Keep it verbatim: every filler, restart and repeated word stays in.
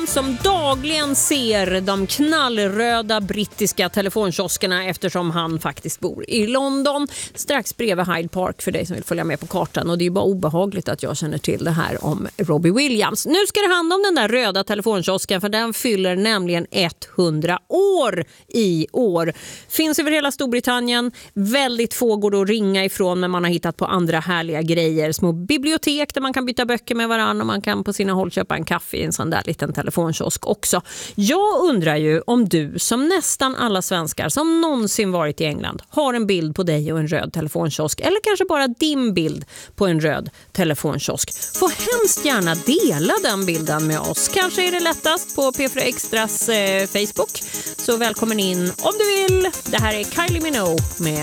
som dagligen ser de knallröda brittiska telefonkioskerna eftersom han faktiskt bor i London strax bredvid Hyde Park för dig som vill följa med på kartan. Och det är ju bara obehagligt att jag känner till det här om Robbie Williams. Nu ska det handla om den där röda telefonkiosken för den fyller nämligen hundra år i år. Finns över hela Storbritannien. Väldigt få går att ringa ifrån men man har hittat på andra härliga grejer. Små bibliotek där man kan byta böcker med varandra och man kan på sina håll köpa en kaffe i en sån där liten telefonkiosk också. Jag undrar ju om du som nästan alla svenskar som någonsin varit i England har en bild på dig och en röd telefonkiosk eller kanske bara din bild på en röd telefonkiosk. Får hemskt gärna dela den bilden med oss. Kanske är det lättast på P fyra Extras eh, Facebook. Så välkommen in om du vill. Det här är Kylie Minogue med